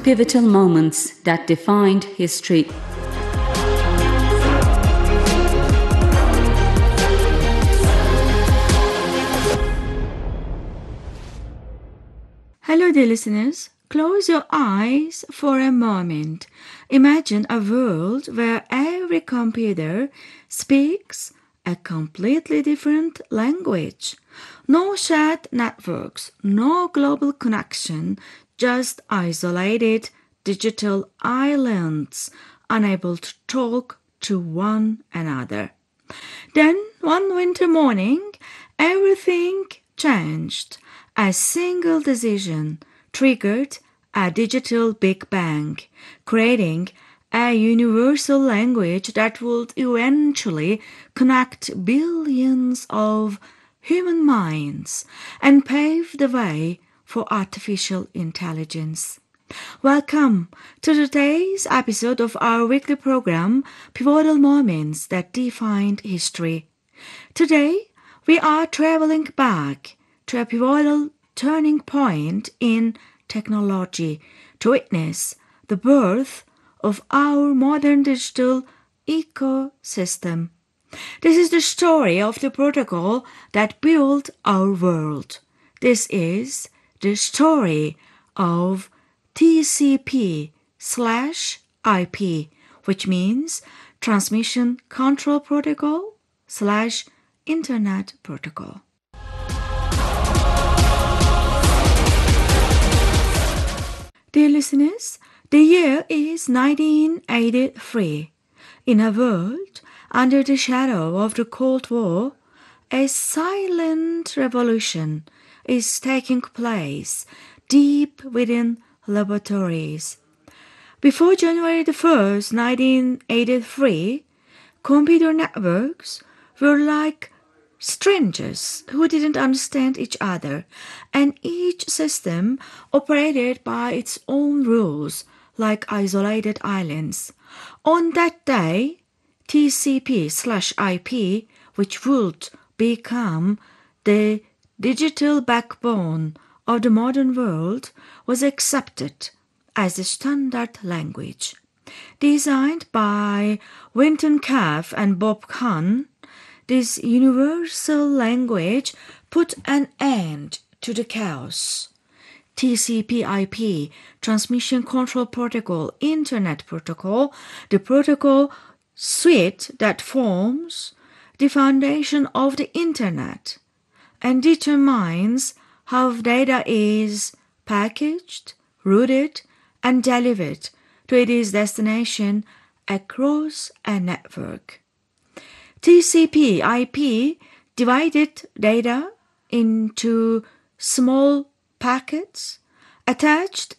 pivotal moments that defined history. Hello, dear listeners. Close your eyes for a moment. Imagine a world where every computer speaks a completely different language. No shared networks, no global connection, just isolated digital islands, unable to talk to one another. Then, one winter morning, everything changed. A single decision triggered a digital Big Bang, creating a universal language that would eventually connect billions of human minds and pave the way for artificial intelligence. Welcome to today's episode of our weekly program, Pivotal Moments That Defined History. Today, we are traveling back to a pivotal turning point in technology to witness the birth of our modern digital ecosystem. This is the story of the protocol that built our world. This is the story of TCP/IP, which means Transmission Control Protocol/Internet Protocol. Dear listeners, the year is 1983. In a world under the shadow of the Cold War, a silent revolution is taking place deep within laboratories. Before January the 1st, 1983, computer networks were like strangers who didn't understand each other, and each system operated by its own rules like isolated islands. On that day, TCP/IP, which would become the digital backbone of the modern world, was accepted as the standard language. Designed by Winton Cerf and Bob Kahn, this universal language put an end to the chaos. TCP/IP, Transmission Control Protocol, Internet Protocol, the protocol suite that forms the foundation of the Internet and determines how data is packaged, routed, and delivered to its destination across a network. TCP/IP divided data into small packets attached